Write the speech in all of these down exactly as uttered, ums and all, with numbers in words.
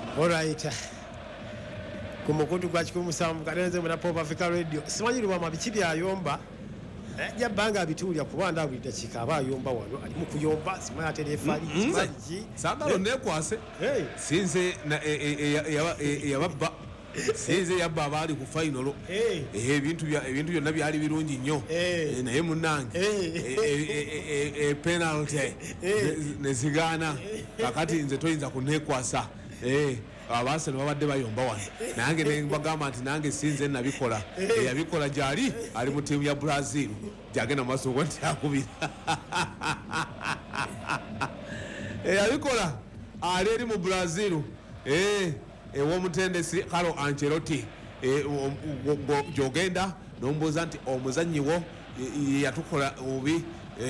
Alright. Kumukundu kwa chikumu samu kadenze muna Pop Africa Radio. Simanyi luwa mabichibi ayomba. Ya banga bituli ya kuwanda wita chikaba ayomba wano. Alimu kuyomba simaya telefali. Simanyi ji. Sagalo nekwase. Hey. Sinze na ya baba. Sinze ya baba ali ku final. Eh. Eh bintu bya ebintu byonna byali birungi nnyo. Eh. Naye munange. Eh penalty. Ne zigana. Kakati nze toyinza kunekwasa. Eh abase babadde bayomba wano nange ne bagamba nti nange sinze nabikola yabikola jali ali mu timu ya Brazil jagena maso ngo nti akubira eh yabikola ali eri mu Brazil eh ewo mutendesi Carlo Ancelotti eh jogenda nomboza nti omuzanyi wo yatukola obi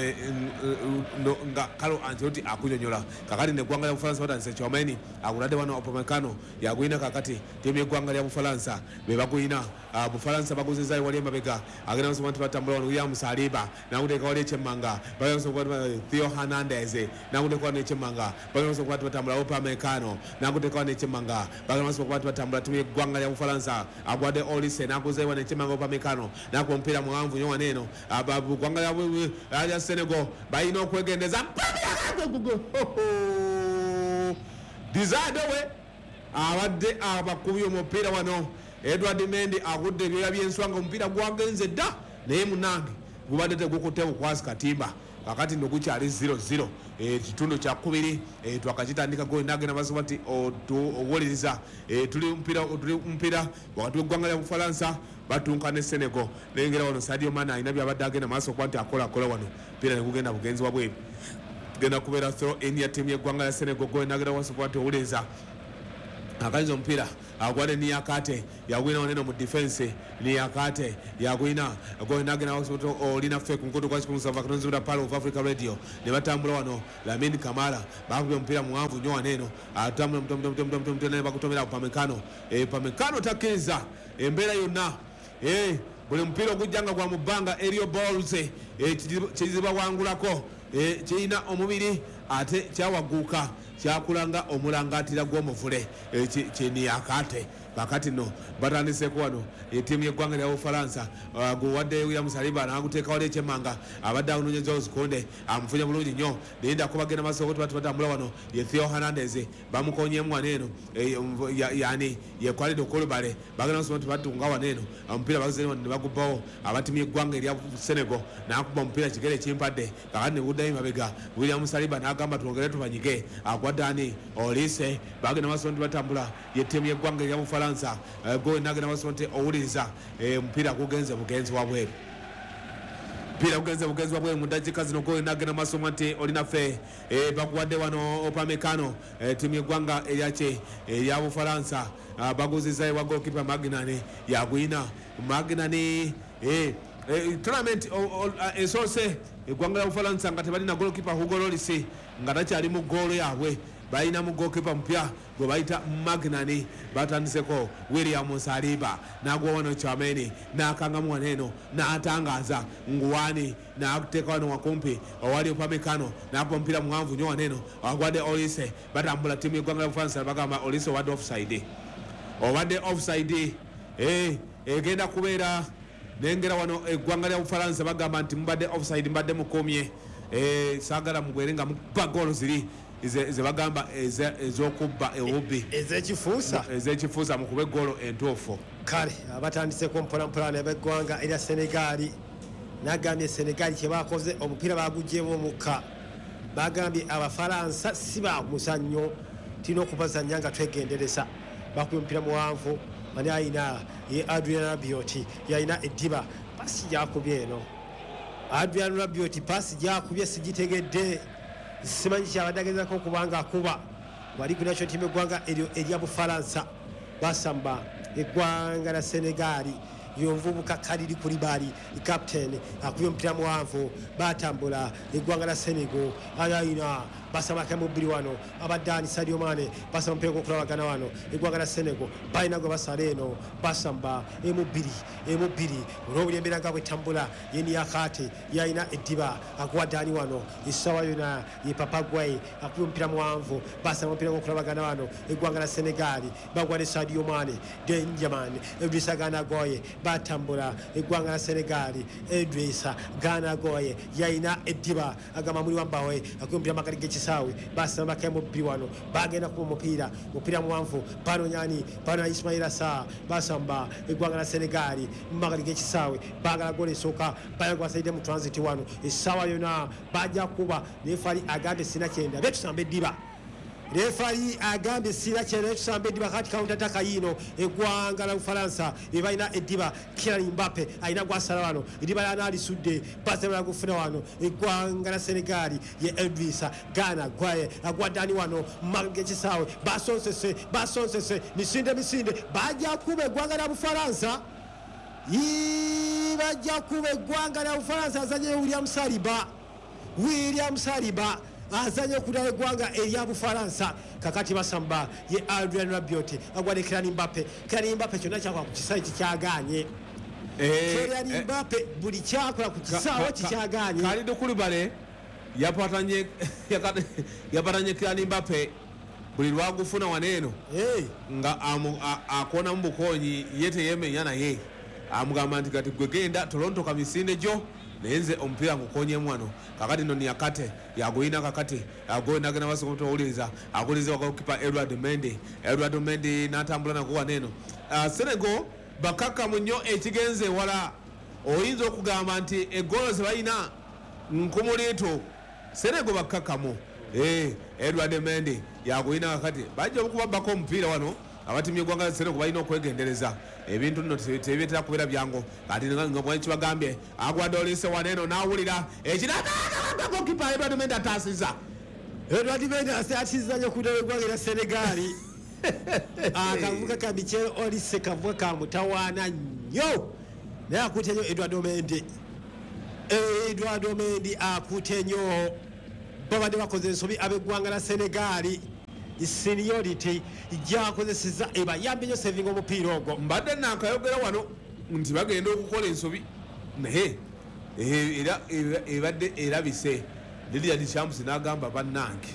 nga Carlo Ancelotti akunyonyola kakati ne gwanga lya Bufaransa batanise Chouameni akulade wano Upamecano yagwina kakati timu y'eggwanga lya Bufaransa be bagwina Bufaransa baguzizaayo wali emabega agenda nsoma nti batambula wano William Saliba nakuteeka wali ekyemmanga bagenda nsoma nti Theo Hernandez nakuteeka wano ekyemmanga bagenda nsoma nti batambula Upamecano nakuteeka wano ekyemmanga bagenda nsoma nti batambula timu y'eggwanga lya Bufaransa agwadde Olise nakuzaayo wano ekyemmanga Upamecano nakuwa omupiira muwanvu nnyo wano eno ggwanga lya Senegal bayina okwegendeza Dizade we abadde abakubi omupiira wano Edward Mendy agudde ebyoya by'enswanga omupiira gwagenze dda naye munange gubadde tegukutte bukwasi katimba kakati no gukyali zero zero ekitundu kya kubiri twakakitandika goli nagenda basoma nti owuliriza tuli mpira tuli mpira wakati w'eggwanga lya Bufaransa batunka ne Senegal nengera wano Sadio Mane ayina byabadde agenda maaso kuba nti akola akola wano mpira ne gugenda bugenzi wabwe genda kubeera throw in ya timu y'eggwanga lya Senegal goli nagenda basoma kuba nti owuliriza akaizo mpira agwade ni yakate yagwina waneno mu defense ni yakate yagwina goli nagenda wasoto olina fake nkoto kwa chikumu sava kanonzura palo of Africa Radio ne batambula wano Lamine Kamara bakubye mpira muwanvu nnyo waneno atambula mtomo mtomo mtomo mtomo ne bakutomera Upamecano eh Upamecano takiriza embeera yonna eh buli mpira ogujjanga gwa mubanga Elio Balls eh kiziba wangulako eh kiina omubiri ate kyawaguuka kyakulanga omulangatira gw'omuvule kyeni yakate kakati no batandiseko wano etimu y'eggwanga lya Bufaransa guwadde William Saliba naguteeka wali ekyemmanga abadde akunonyeza ozikonde amufunye bulungi nnyo nayenda kubagenda maaso boti bati batambula wano ye Theo Hernandez bamukonyemu wano eno yani yekwalidde okolubale bagenda nsoma nti batunga wano eno omupiira baguzeni wano ne bagubbawo abatimu y'eggwanga erya Senegal nakuba omupiira kigere kimpadde kakati ne buddayo mabega William Saliba n'agamba twongere tubanyige agwaddani Olise bagenda maaso nti batambula ye timu y'eggwanga erya Bufaransa goli nagenda maaso nti owuliriza omupiira gugenze bugenzi wabweru mpira gugenze bugenzi wabweru mu ddakiika zino goli nagenda maaso nti olina ffe baguwadde wano Upamecano timu y'eggwanga eryaki erya Bufaransa baguzizaayo wa goalkeeper Magnani yagwina Magnani tournament esoose eggwanga lya Bufaransa nga tebalina goalkeeper Hugo Lloris nga takyali mu goolo yaabwe bayina mu goalkeeper mpya gwe bayita Magnani batandiseko William Saliba nagwa wano Chouameni nakangamu waneno n'atangaza nguwani n'ateeka wano wakumpi owali Upamecano nakuba mpira muwanvu nnyo waneno agwadde Olise batambula timu y'eggwanga lya Bufaransa bagamba Olise obadde offside obadde offside eh egenda kubeera nengera wano eggwanga lya Bufaransa bagamba nti mubadde offside mbadde mukomye eh sagala mugwere nga muba goalo ziri ze bagamba ez'okubba ewubi ez'ekifuusa ez'ekifuusa mukube goalo entuufu kale abatandiseko mpolampola n'eggwanga erya Senegali nagambye Senegali kye bakoze omupiira bagugyemu omukka bagambye Abafaransa si ba musannyo tulina okubazannya nga twegendereza bakubye omupiira muwanvu ani ayina ye Adrien Rabiot yayina eddiba pasi gyakubye eno Adrien Rabiot pasi gyakubye sigitegedde simanyi kyabadde agezako okubanga akuba wali ku nakyo timu eggwanga erya Bufaransa basamba eggwanga lya Senegali y'omuvubuka Kalidou Koulibaly captain akubye omupiira muwanvu batambula eggwanga lya Senegal ayina basaba kamubiri wano abadani Sadio Mane basaba mpeko kulabagana wano eggwanga la Senegal balina gwe basala eno basamba emubiri emubiri olw'obulyembera nga bwetambula yeni yakate yalina eddiba akuwa dani wano essaawa yona ye Papa Gueye akuba omupira muwanvu basaba omupira gwokulabagana wano eggwanga la Senegal bagwa ne Sadio Mane Denjaman Idrissa Gana Gueye batambula eggwanga la Senegal Idrissa Gana Gueye yalina eddiba agamba muli wambawe akuba omupira makati g'ekisaawe basaba kamubiri wano bagenda ku mupira mupira muwanvu banonyani bana Ismaila Sarr basamba eggwanga la Senegal makati g'ekisaawe bagala gola esooka bayagwa saide mu transit wano essaawa yona bajja kuba refari agambye sina kyenda betusamba eddiba refari agambye sina kyenda betusamba eddiba kati counter attack yino eggwanga la Ufaransa ebalina eddiba Kylian Mbappe alina gwasala wano eddiba lana alisudde basabala kufuna wano eggwanga la Senegal ye Idrissa Gana Gueye agwaddani wano makati g'ekisaawe basonsese basonsese misinde misinde bajja kuba eggwanga la Bufaransa bajja kuba eggwanga lya Bufaransa azanye William Saliba William Saliba azanye okudala eggwanga erya Bufaransa kakati basamba ye Adrien Rabiot agwadde Kylian Mbappe Kylian Mbappe kyonna kyakola ku kisaawe kikyaganye Kylian Mbappe buli kyakola ku kisaawe kikyaganye Kalidou Koulibaly yapatanye yapatanye Kylian Mbappe buli lwagufuna waneeno nga akona mu bukonyi yete yemenya naye amugamba nti kati gwe genda Toronto kamisinde jo nenze omupira ngukonyemu wano kakati no niyakate yagoyina kakati agoye nagenda basokoto owuliriza agulize wagokipa Edouard Mendy Edouard Mendy natambula nakuwa neno uh, Senegal bakaka munyo ekigenze wala oyinza okugamba nti egolo ze balina nkumulito Senegal bakakamu eh Edouard Mendy yagoyina kakati bajja okuba bako omupira wano abatimye gwanga Senegal balina okwegendereza ebintu nno tebetera kubeera byango kati nga bwe kibagambye agwadde olise waneno nawulira ekiragaga kipa Edouard Mendy atasiza Edouard Mendy atasiza nyo kudala eggwanga lya Senegal akavuga ka Michel Olise kavuga ka mutawaana nnyo naye akutte nnyo Edouard Mendy Edouard Mendy akutte nnyo babadde bakoze ensobi ab'eggwanga la Senegal seniority gyakozeseza ebayambe nnyo sevinga omupiira ogwo mbadde nakayogera wano nti bagenda okukola ensobi naye era ebadde erabise Lydia Deschamps n'agamba bannange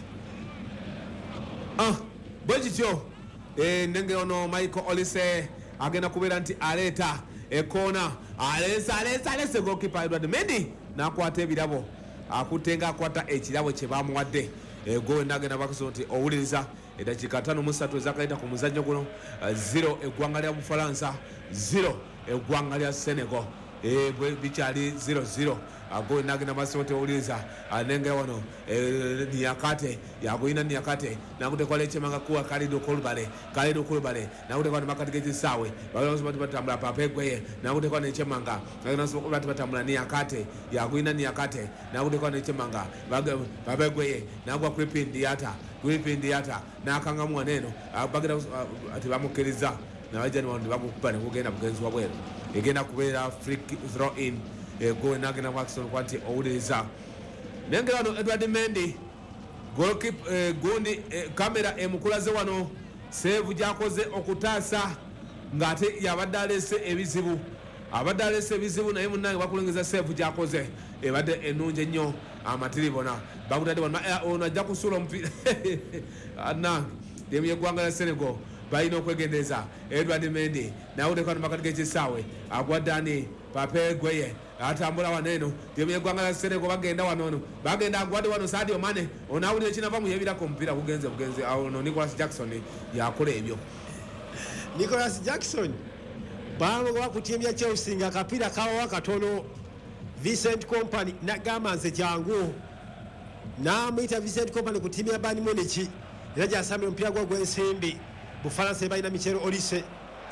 bwe kityo ndenge ono Michael Olise agenda kubeera nti aleeta ekoona alesa alesa alese gokipa Edouard Mendy n'akwata ebirabo akutte nga akwata ekirabo kye bamuwadde ego nagenda bakuso nti owuliriza edakiika ttaano mu ssatu ezakayita ku muzannyo guno zero eggwanga lya Bufalansa zero eggwanga lya Senegal bikyali zero zero ago nagenda maso te owuliriza anengera wano niyakate yagoyina niyakate nakutekola ekyemanga kuwa Kalidou Koulibaly Kalidou Koulibaly nakutekola makati g'ekisaawe balonzi bati batambula Papa Gueye nakutekola nekyemanga bati batambula niyakate yagoyina niyakate nakutekola nekyemanga Papa Gueye nagwa Krépin Diatta Krépin Diatta nakangamu waneno bagenda ati bamukkiriza nabajjani wano bamukuba nekugenda bugenzi wabweru egenda kubeera free throw in ego nagenda Waxon kwanti owuliriza nengera wano Edouard Mendy goalkeep gundi kamera emukulaze wano save gyakoze okutaasa ng'ate yabadde alese ebizibu abadde alese ebizibu naye munnange bakulengeza save gyakoze ebadde ennungi ennyo amatiribona bagutadde wano ono ajja kusuula omupiira annange temu yeggwanga lya Senegal balina okwegendereza Edouard Mendy nawulekano makati g'ekisaawe agwaddani Papa Gueye atambula waneno temu yeggwanga lya Senegal bagenda wanono bagenda agwadde wano Sadio Mane onawulira ekinava muyebirako omupiira bugenze bugenze ono Nicholas Jackson yakola ebyo Nicholas Jackson bamugoba ku ttiimu ya Chelsea nga akapiira kawawa katono Vincent Kompany nagamba nze jangu namuyita Vincent Kompany ku ttiimu ya Bayern Munich era gyasambira omupiira gwa gw'ensimbi Bufalansa balina Michel Olise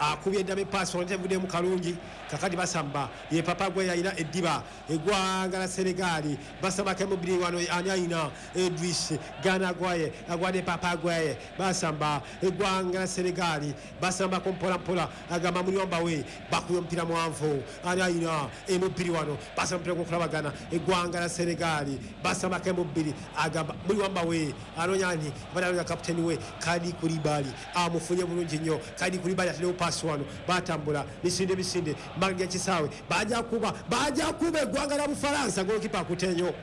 akubye eddabe paasi ontevuddemu kalungi kakati basamba ye papa gwe yalina eddiba eggwanga la Senegali basamba kemubiri wano ani ayina Idris Gana Gwaye agwadde papa gwe basamba eggwanga la Senegali basamba kompola mpola agamba Muliyomba we bakuye mpira mwanvu ani ayina emubiri wano basamba mpira kukulabagana eggwanga la Senegali basamba kemubiri agamba Muliyomba we anonyani banaluga kapteni we Kadi Kulibali amufunye bulungi nnyo Kadi Kulibali atalewo paasi wano batambula misinde misinde Magya Kisawe baja kuba baja kuba eggwanga la Bufalansa golikipa akutenyo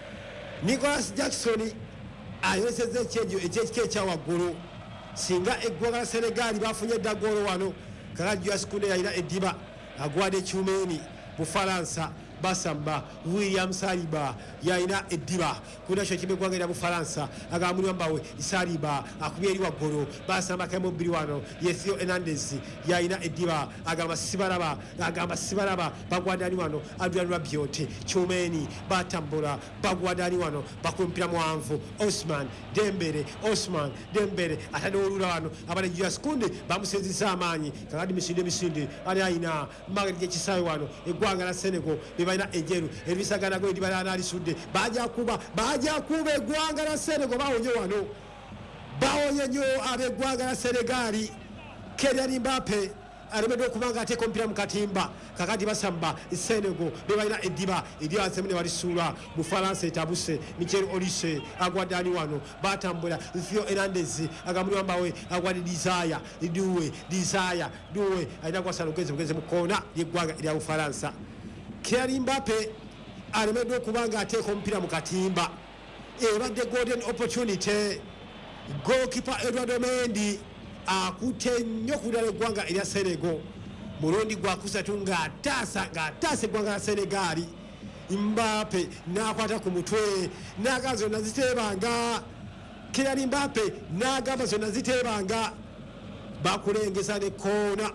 Nicholas Jackson ayoseze ekyejo ekyekike ekyawaggulu singa eggwanga la Senegali bafunye eddagolo wano kalajo yasikunde yalina eddiba agwadde ekyumeni Bufalansa basamba William Saliba yalina eddiba kunasho kimeggwanga lya Bufalansa agamba Muliyomba we Saliba akubye eri waggulu basamba kemubiri wano Yesio Hernandez yalina eddiba agamba sibalaba agamba sibalaba bagwadani wano Adrian Rabiot Chumeni batambula bagwadani wano bakumpira mwanvu Osman Dembele Osman Dembele atade olula wano abale Julius Kunde bamusenzisa amaanyi kakati misinde misinde ali ayina Magya Kisawe wano eggwanga la Senegal baina ejeru ebisagana go dibala nali sudde baja kuba baja kuba eggwanga la Senegal bawonye wano bawonye nyo abeggwanga la Senegali Kylian Mbappe alemedde okubanga ate kompira mukatimba kakati basamba Senegal bebaina ediba ediba asemene walisula Bufalansa etabuse Michel Olise agwadani wano batambula Theo Hernandez agamuliyomba we agwadi Desire iduwe Desire duwe aina kwa salugeze bugeze mukona yeggwanga lya Bufalansa Kylian Mbappe alemedde okubanga ateeka omupiira mu katimba ebadde golden opportunity goalkeeper Eduardo Mendy akute nnyo kudala eggwanga erya Senegal mulundi gwa kusatu ng'ataasa ng'ataasa eggwanga la Senegali Mbappe n'akwata ku mutwe n'agamba zonna ziteebanga Kylian Mbappe n'agamba zonna ziteebanga bakulengeza ne koona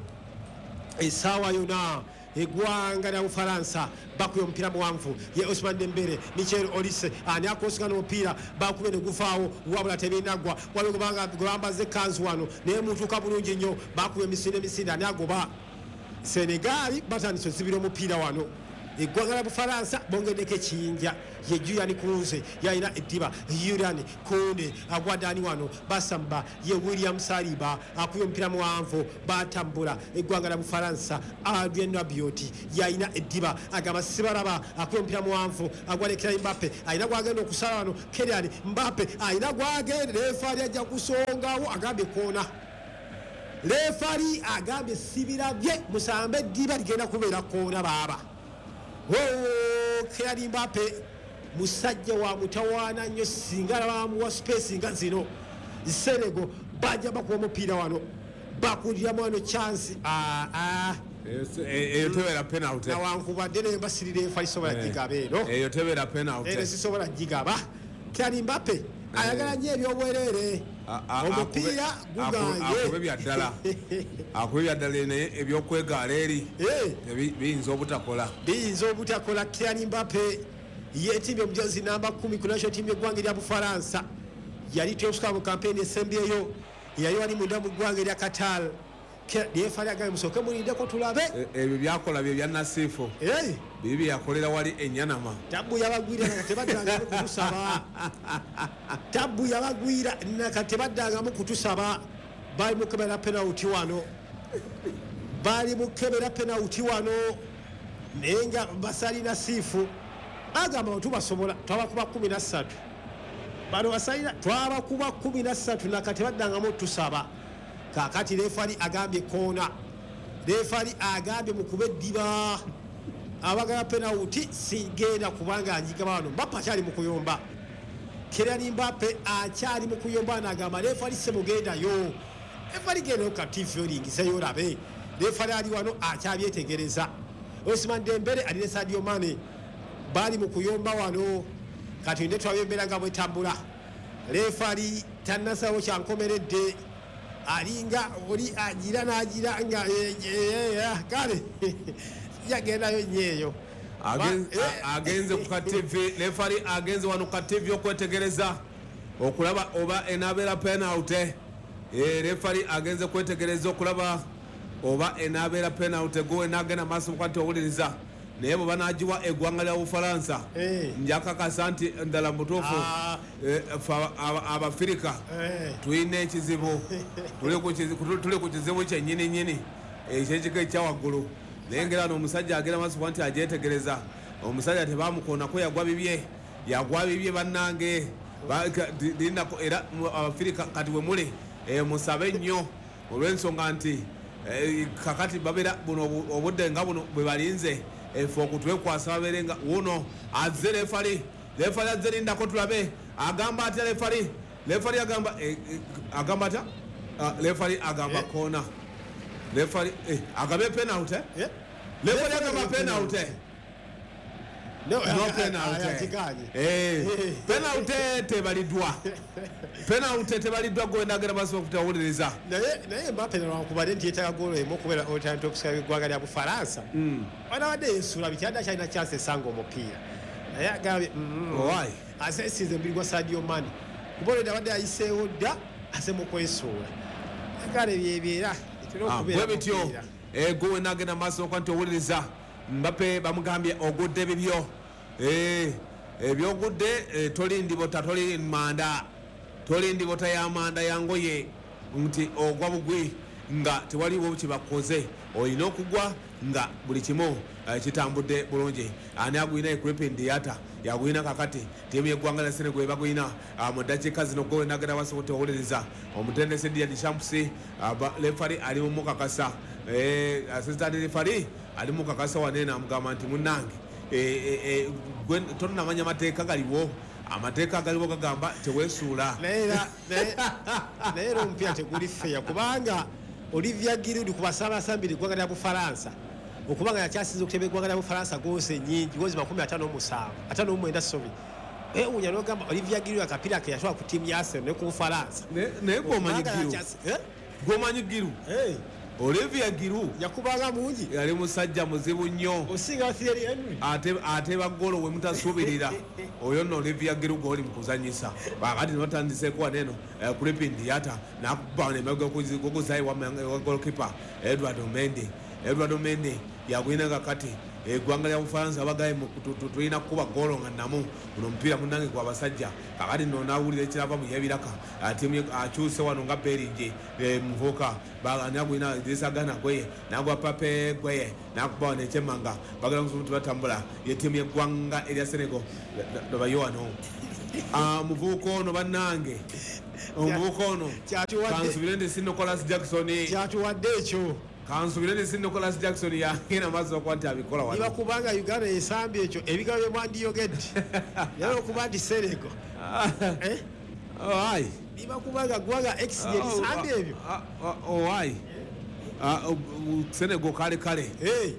essaawa yona eggwanga lya Bufalansa bakuye omupiira muwanvu ye Ousmane Dembele Michel Olise ani akosingana omupiira bakube ne gufaawo wabula tebinagwa waliwo kubanga bambaze kanzu wano naye mutuuka bulungi nnyo bakuye emisinde emisinde ani agoba Senegali batandise osibira omupiira wano eggwanga lya Bufalansa bongeddeko ekiyinja ye Julian Kunze yalina eddiba Julian Kunde agwadani wano basamba ye William Saliba akuye omupiira muwanvu batambula eggwanga lya Bufalansa Adrien Rabiot yalina eddiba agamba sibalaba akuye omupiira muwanvu agwadde Kylian Mbappe alina gwagenda okusala wano Kylian Mbappe alina gwagenda lefaali ajja kusongawo agambye koona lefaali agambye sibirabye musambe eddiba ligenda kubeera koona baaba Oh, Kylian Mbappe musajja wa mutawaana nnyo singa bamuwa space nga zino Senegal bajja bakuwa omupiira wano bakuliramu wano chance ah ah eyo tebera penalty nawankubadde naye mbasirira enfa isobola gigaba eno eyo tebera penalty eno sisobola gigaba Kylian Mbappe ayagala nnyo ebyobwereere omupiira akube byaddala akube byaddala naye ebyokwegaala eri biyinza obutakola biyinza obutakola Kylian Mbappe yeetimbye omujazi namba kumi ku national team y'eggwanga erya Bufalansa yali teosuka mu kampeni esembyeyo yali wali munda mu ggwanga erya Qatar lyefali agaye musooke mulindeko tulabe ebyo byakola bye bya Nasifu bibi yakolera wali enyanama tabu yabagwira nakatebaddangamu kutusaba tabu yabagwira nakatebaddangamu kutusaba bali mukebera penalty wano bali mukebera penalty wano nenga basali Nasifu agamba tubasobola twabakuba kumi na ssatu bano basalira twabakuba kumi na ssatu nakatebaddangamu tusaba kakati refari agambye koona refari agambye mukube eddiba abagala penalty sigenda kubanga anjigaba wano Mbappe akyali mu kuyomba Kylian Mbappe akyali mu kuyomba n'agamba refari semugendayo refari genda ku kativi olingiseyo olabe refari ali wano akyabyetegereza Ousmane Dembele ali ne Sadio Mane bali mu kuyomba wano kati nde twabembera nga bwetambula refari tannasawo kyankomeredde alinga oli agira nagira nga kale yagendayo nyeyo agenze ku kativi refari agenze wano ku kativi okwetegereza okulaba oba enabeera penalty refari agenze kwetegereza okulaba oba enabeera penalty go enagenda maaso kwati owuliriza naye bwe banagiwa eggwanga lya bufalansa njakakasa nti ndala mutuufu abafirika tulina ekizibu tuli ku kizibu kyennyini nyini ekyekigo ekyawaggulu naye ngera no omusajja agenda maaso kwa nti agyetegereza omusajja tebamukoonako yagwa bibye yagwa bibye bannange lindako era abafirika kati bwe muli musabe nnyo olw'ensonga nti kakati babeera buno obudde nga buno bwe balinze efe okutwekwasa babeere nga wuno azze lefali lefali azze lindako tulabe agamba atya lefali lefali agamba agamba atya lefali agamba koona lefali agambe penalty lefali agamba penalty no penalty penalty tebaliddwa penalty tebaliddwa gwendagera maaso okutawuliriza naye Mbappe nolwakubadde nti yeetaaga goolo emu okubeera otandika okusika eggwanga lya bufalansa wanabadde ensula bikyadda kyalina chance esanga omupiira naye agambye asesinze omubiri gwa Sadio Mane kuba olwedda abadde ayiseewo dda ase mu kwesuula agale byebyeera bwe bityo gwe wenagenda maaso okwa nti owuliriza Mbappe bamugambye ogudde bibyo ebyogudde tolindi bota toli manda tolindi bota ya manda yangoye nti ogwa bugwi nga tewaliwo kibakoze olina okugwa nga buli kimu kitambudde bulungi ani agwina equipment yata yagwina kakati tiimu yeggwanga lya Senegal bagwina mu ddakiika zino gwe wenagenda basobote owuliriza omutendesi Didier Deschamps lefari ali mu mukakasa assistant lefari ali mukakasa wanene amugamba nti munnange tonamanya amateeka galiwo amateeka galiwo gagamba teweesuula naye era omupiira teguli feya kubanga Olivier Giroud ku basabasambiri eggwanga lya bufalansa okubanga yakyasiza okuteba eggwanga lya bufalansa gose nyingi gozi makumi ataano musanvu ataano mwenda sobi ewunya nogamba Olivier Giroud akapiira ke yatwala ku ttiimu ya Arsenal ne ku bufalansa naye gwomanyi Giroud Olivier Giroud yakubanga mungi yali musajja muzibu nnyo osinga Thierry Henry ate ateba golo we mutasuubirira oyo no Olivier Giroud goli mukuzanyisa bakati notandiseko waneno kulipindi yata nakuba ne mago kuguzayi wa goalkeeper Edouard Mendy Edouard Mendy yagwina kakati eggwanga lya bufalansa abagaye tulina kuba golo nga namu guno omupiira munange gwa basajja kakati no nawulira ekirava mu yebiraka tiimu akyuse wano nga Bellinge muvuka baganyagwina disagana gweye nagwa Pape gweye nakuba wano ekyemmanga bagala kusumutu batambula ye tiimu yeggwanga erya Senegal babayo wano muvuuka ono bannange omuvuuka ono kansubire ndi Nicolas Jackson kyatuwadde ekyo kansubire ndi Nicolas Jackson yagenda maaso okuba nti abikola wano kubanga Uganda esambye ekyo ebigambo bye mwandiyogedde yali okuba nti Senegal ayi biba kubanga gwanga X yelisambye ebyo owayi Senegal kale kale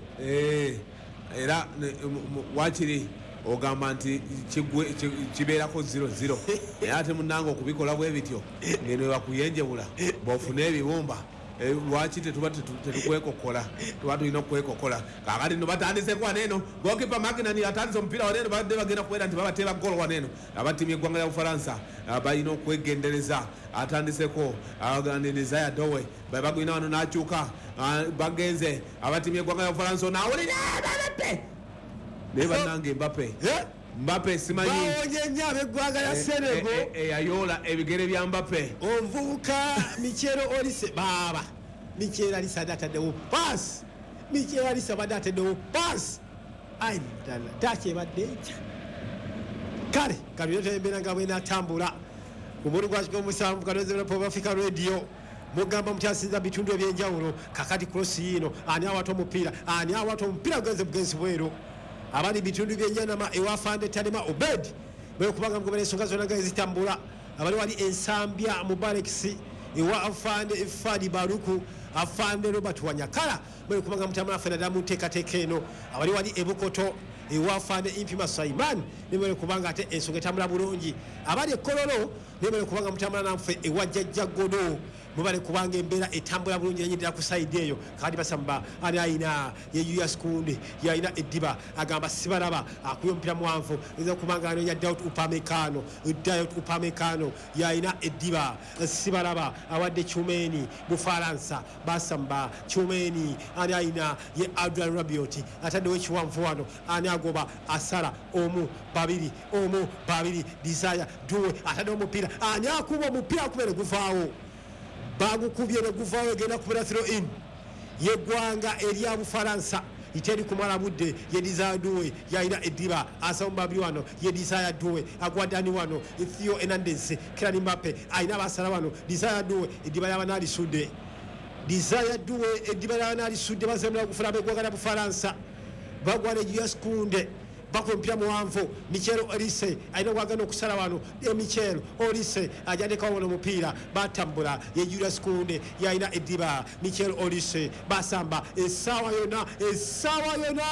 era wakiri ogamba nti kibeerako zero zero naye ate munange okubikola bwe bityo ngeno bakuyenjebula bwofuna ebibumba lwaki tetuba tetukwekokola tuba tulina okwekokola kakati no batandiseko waneno gokipa makinani atandise omupiira waneno badde bagenda kubeera nti babateeba golo waneno abatiimu eggwanga lya bufalansa balina okwegendereza atandiseko Desire Doe bagwina wano nakyuka bagenze abatiimu eggwanga lya bufalansa onawulira Mbappe naye bannange Mbappe Mbappe simanyi bawonye nnyo ab'eggwanga lya Senegal eyayoola ebigere bya Mbappe omuvubuka Michel Olise baaba Michel Olise adde ataddewo paasi Michel Olise abadde ataddewo paasi ayi ddala takyebadde ekya kale kaluyota embeera nga bwenatambula ku mulu gwakikomusanvu kalozebera Pop Africa Radio mugamba mutyasinza bitundu ebyenjawulo kakati cross yino ani awata omupiira ani awata omupiira gugenze bugenzi bweru abali bitundu byenyanama ewafande Talema Obed bwekubanga mugobera ensonga zonna nga ezitambula abali wali ensambya mu Barracks ewa afande Fadi Baruku afande Robert Wanyakala bwekubanga mutambula afande mu teekateeka eno abali wali ebukoto ewa afande Impima Saiman nimwe kubanga ate ensonga etambula bulungi abali ekololo nimwe kubanga mutambula namfe ewa Jajja Godo mubale kubanga embeera etambula bulungi enyirira ku side eyo kandi basamba ani ayina ye Julius Kunde yayina eddiba agamba sibalaba akuye omupira muwanvu nza kubanga anonya Daud Upamecano Daud Upamecano yayina eddiba sibalaba awadde Chumeni mu Faransa basamba Chumeni ani ayina ye Adrian Rabiot ataddewo ekiwanvu wano ani agoba asala omu babiri omu babiri Desire Doué ataddewo omupira ani akuba omupira kubere guvaawo bagukubye ne guvaawo egenda kubera throw in yeggwanga erya Bufaransa iteri kumala budde ye Desire Doué yayina eddiba asa omubabiri wano ye Desire Doué agwadani wano Theo Hernandez Kylian Mbappe ayina basala wano Desire Doué eddiba yabana alisudde Desire Doué eddiba yabana alisudde bazemera kufuna beggwanga lya Bufaransa bagwane Julius Kunde bakumpira muwanvu Michel Olise ayina kwagana okusala wano e Michel Olise ajandika wano omupira batambula ye Julius Kunde yayina eddiba Michel Olise basamba essaawa yona essaawa yona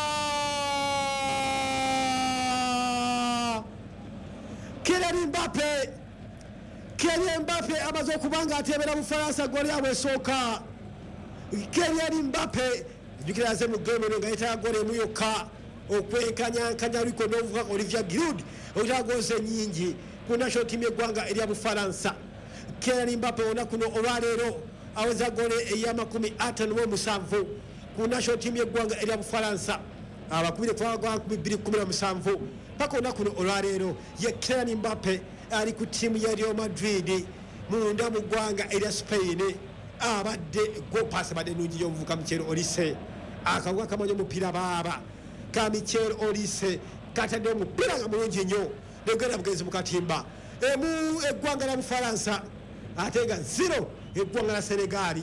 Kylian Mbappe Kylian Mbappe amaze okubanga atebera Bufaransa goli yabwe esooka Kylian Mbappe jukira aze mu game nga yeta goli emu yokka okwenkanya nkanya liko n'ovuga Olivier Giroud okyagoze nyingi ku national team y'eggwanga erya Bufaransa Kylian Mbappe ona kuno olwaleero aweza gole ey'amakumi ataano mu musanvu ku national team y'eggwanga erya Bufaransa abakubire kwa bbiri kumi na musanvu paka ona kuno olwaleero ye Kylian Mbappe ali ku tiimu ya Real Madrid munda mu ggwanga erya Spain abadde gopasa badde nungi y'omuvuka Michel Olise akawuka kamanyi omupiira baaba ka Michel Olise katadde omupira nga mulungi nnyo negenda bugenzi mu katimba emu eggwanga lya Bufaransa ate nga zero eggwanga lya Senegali.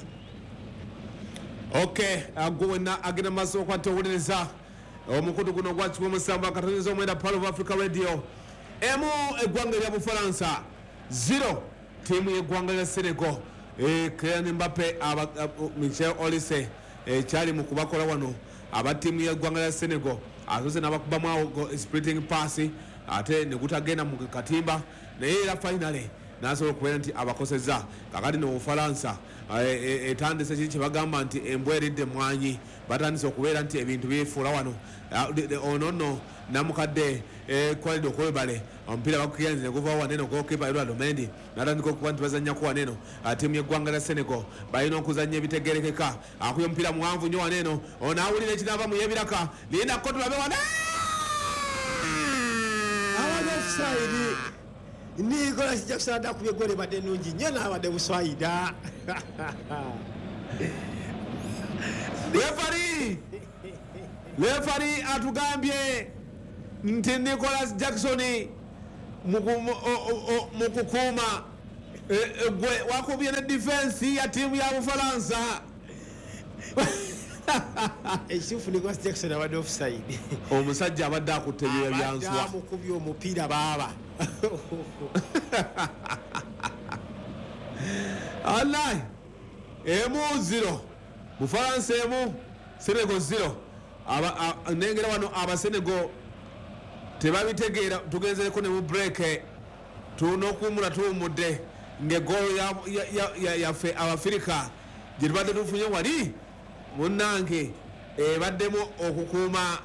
Okay, agwena agenda maaso okwata owuliriza omukutu guno gwa kikumi musanvu akatonyeza omwenda Pearl of Africa Radio emu eggwanga lya Bufaransa zero tiimu y'eggwanga lya Senegal. Kylian Mbappe Michel Olise ekyali mu kubakola wano aba tiimu y'eggwanga lya Senegal asoose n'abakubamu awo splitting pass ate ne gutagenda mu katimba naye era finale n'asobola okubeera nti abakosezza kakati ne Bufaransa etandise kiri kye bagamba nti embwa eridde mwanyi batandise okubeera nti ebintu bifuula wano ono nno namukadde kwalidde okwebale omupiira bakukiyanze ne guvaawo waneno gokipa Edouard Mendy n'atandika okuba nti bazannyako waneno ttiimu y'eggwanga lya Senegal balina okuzannya ebitegerekeka akuya omupiira muwanvu nnyo waneno ono awulira ekinaava mu yebiraka linda ko tulabe wana offside Nicolas Jackson adakubye gole badde nungi nnyo n'abadde buswayida refari refari atugambye nti Nicolas Jackson mu kukuuma gwe wakubye ne defense ya tiimu ya Bufaransa ekituufu Nicolas Jackson abadde offside omusajja abadde akutte ebyoya byanswa amukubye omupiira baaba alai emu zero Bufaransa emu Senegal zero nengera wano abasenego tebabitegeera tugenzereko ne mu break tunokuwumula tuwumudde ng'egoolo yaffe Abafirika gye tubadde tufunye wali munnange ebaddemu okukuuma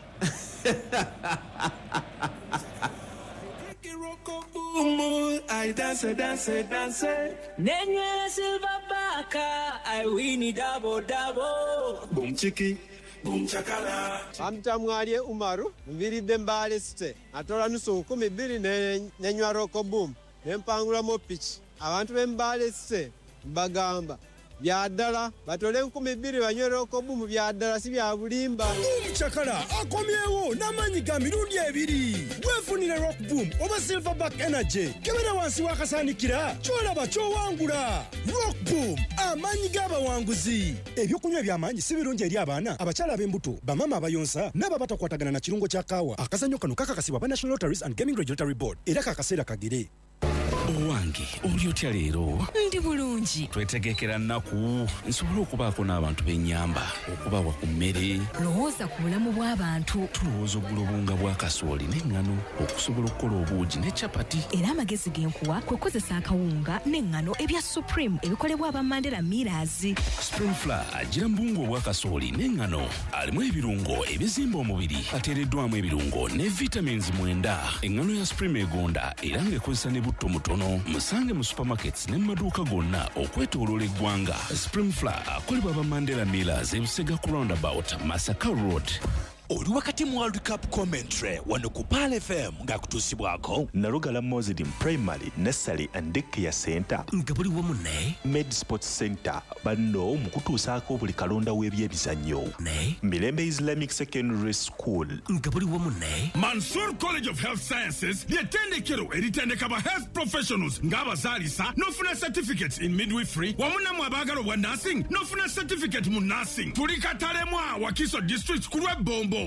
I dance, dance, dance. Nenye silver baka, I win it double double. Boom chiki, boom chakala. Amtamwalye Umaru, mviridde mbale site. Atola nusu nkumi bbiri nenywa roko boom. Nempangula mo pitch. Abantu b'embale site bagamba byaddala batole nkumi bbiri banywe roko boom byaddala si bya bulimba. Chakala akomyewo n'amanyi ga mirundi ebiri. Weefunire rock boom oba silverback energy kebera wansi wakasaanikira kyolaba kyowangula. Rock boom amanyi g'abawanguzi. Ebyokunywa eby'amaanyi si birungi eri abaana abakyala ab'embuto bamama abayonsa n'ababatakwatagana na kirungo kya kaawa. Akazannyo kano kakakasibwa ba National Lotteries and Gaming Regulatory Board era kakaseera kagere. owange oli otya leero? Ndi bulungi. Twetegekera nnaku nsobole okubaako n'abantu b'ennyamba okubawa ku mmere. Lowooza ku bulamu bw'abantu. Tulowooza oggula obunga bwa kasooli n'eŋŋano okusobola okukola obuugi ne capati. Era amagezi g'enkuwa kwe kukozesa akawunga n'eŋŋano ebya Supreme ebikolebwa aba Mandela Millers. Spring Flour agira mu bunga obwa kasooli n'eŋŋano alimu ebirungo ebizimba omubiri ateereddwamu ebirungo ne vitamins mwenda. Eŋŋano ya Supreme egonda era ng'ekozesa ne butto mutono. Musange mu supermarkets ne mu maduuka gonna okwetooloola eggwanga. Spring Flour akolebwa aba Mandela Millers e Busega ku roundabout Masaka Road. Oli wakati mu World Cup commentary wano ku Pal F M ng'akutuusibwako Nalugala Muslim Primary Nursery and Daycare Center nga buli wamu ne Med Sports Center banno mu kutuusaako buli kalonda w'ebyemizannyo ne Mirembe Islamic Secondary School nga buli wamu ne Mansour College of Health Sciences ly'ettendekero eritendeka ba health professionals ng'abazaalisa n'ofuna certificates in midwifery wamu namwe abaagala obwa nursing n'ofuna certificate mu nursing. Tuli Katalemwa Wakiso District ku lw'Ebombo